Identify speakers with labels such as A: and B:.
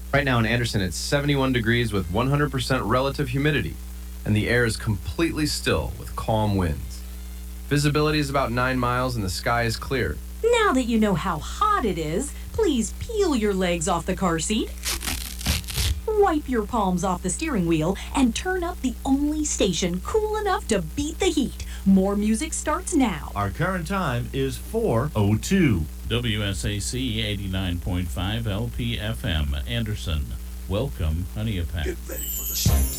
A: Right now in Anderson, it's 71 degrees with 100% relative humidity, and the air is completely still with calm winds. Visibility is about 9 miles and the sky is clear.
B: Now that you know how hot it is, please peel your legs off the car seat, wipe your palms off the steering wheel, and turn up the only station cool enough to beat the heat. More music starts now.
C: Our current time is 4:02.
D: WSAC 89.5 LPFM, Anderson. Welcome, Honey Pack.
E: Get ready for the show.